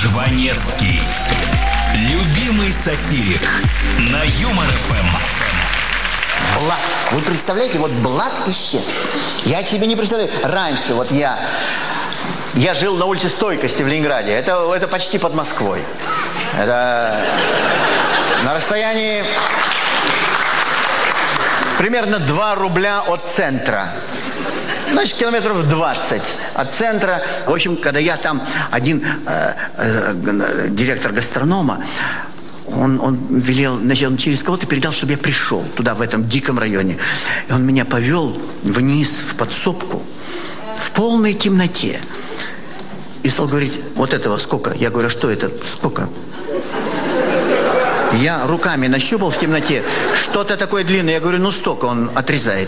Жванецкий. Любимый сатирик на Юмор ФМ. Блат. Вы представляете, вот Блат исчез. Я себе не представляю. Раньше вот я жил на улице Стойкости в Ленинграде. Это почти под Москвой. Это на расстоянии примерно 2 рубля от центра. Значит, километров 20 от центра. В общем, когда я там, один директор гастронома, он велел, значит, он через кого-то передал, чтобы я пришел туда, в этом диком районе. И он меня повел вниз, в подсобку, в полной темноте. И стал говорить: вот этого сколько? Я говорю: а что это? Сколько? Я руками нащупал в темноте что-то такое длинное. Я говорю: ну столько. Он отрезает.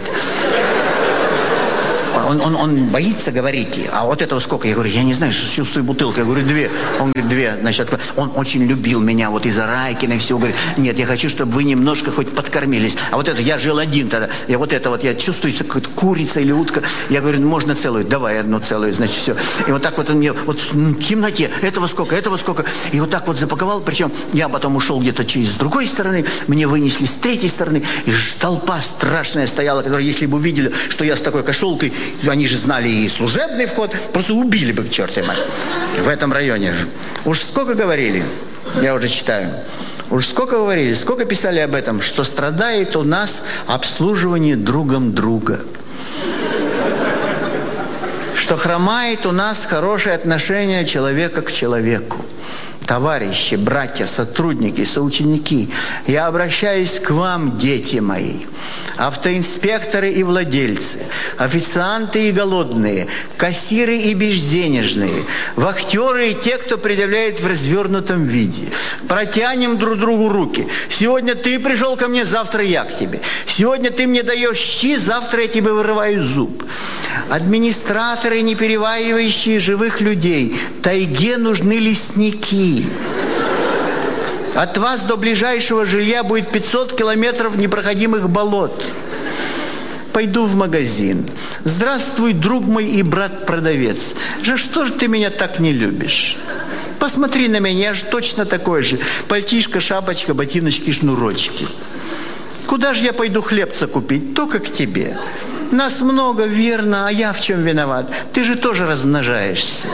Он боится говорить. А вот этого сколько? Я говорю: я не знаю, чувствую бутылку. Я говорю: 2. Он говорит: 2. Значит, он очень любил меня, вот из-за Райкина и всего. Говорит: нет, я хочу, чтобы вы немножко хоть подкормились. А вот это, я жил один тогда. И вот это вот, я чувствую, что какая-то курица или утка. Я говорю: можно целую? Давай одну целую, значит, все. И вот так вот он мне, вот в темноте, этого сколько, этого сколько. И вот так вот запаковал. Причем я потом ушел где-то с другой стороны. Мне вынесли с третьей стороны. И толпа страшная стояла, которая, если бы увидели, что я с такой кошелкой, они же знали и служебный вход, просто убили бы к чертовой матери. В этом районе же. Уж сколько говорили, я уже читаю, уж сколько говорили, сколько писали об этом, что страдает у нас обслуживание другом друга. Что хромает у нас хорошее отношение человека к человеку. Товарищи, братья, сотрудники, соученики, я обращаюсь к вам, дети мои, автоинспекторы и владельцы, официанты и голодные, кассиры и безденежные, вахтеры и те, кто предъявляет в развернутом виде. Протянем друг другу руки. Сегодня ты пришел ко мне, завтра я к тебе. Сегодня ты мне даешь щи, завтра я тебе вырываю зуб. Администраторы, не переваривающие живых людей. Тайге нужны лесники. От вас до ближайшего жилья будет 500 километров непроходимых болот. Пойду в магазин. Здравствуй, друг мой и брат-продавец. Что же ты меня так не любишь? Посмотри на меня, я же точно такой же. Пальтишко, шапочка, ботиночки, шнурочки. Куда же я пойду хлебца купить? Только к тебе. Нас много, верно, а я в чем виноват? Ты же тоже размножаешься.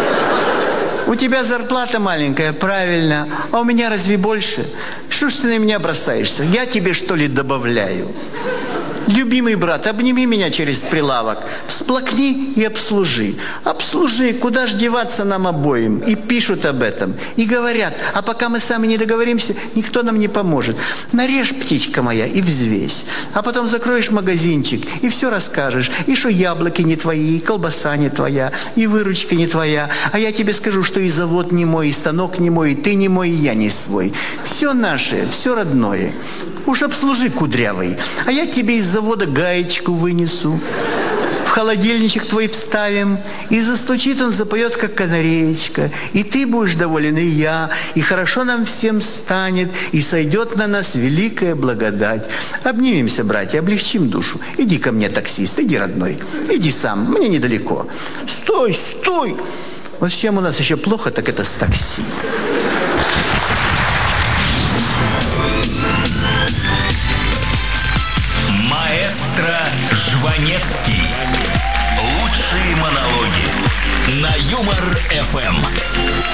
У тебя зарплата маленькая, правильно, а у меня разве больше? Что ж ты на меня бросаешься? Я тебе, что ли, добавляю? Любимый брат, обними меня через прилавок, всплакни и обслужи. Обслужи, куда ж деваться нам обоим? И пишут об этом, и говорят, а пока мы сами не договоримся, никто нам не поможет. Нарежь, птичка моя, и взвесь. А потом закроешь магазинчик, и все расскажешь. И что яблоки не твои, и колбаса не твоя, и выручка не твоя. А я тебе скажу, что и завод не мой, и станок не мой, и ты не мой, и я не свой. Все наше, все родное. Уж обслужи, кудрявый, а я тебе из завода гаечку вынесу. В холодильничек твой вставим, и застучит он, запоет, как канареечка. И ты будешь доволен, и я, и хорошо нам всем станет, и сойдет на нас великая благодать. Обнимемся, братья, облегчим душу. Иди ко мне, таксист, иди, родной, иди сам, мне недалеко. Стой, стой! Вот с чем у нас еще плохо, так это с такси. Маэстро Жванецкий. Лучшие монологи на Юмор ФМ.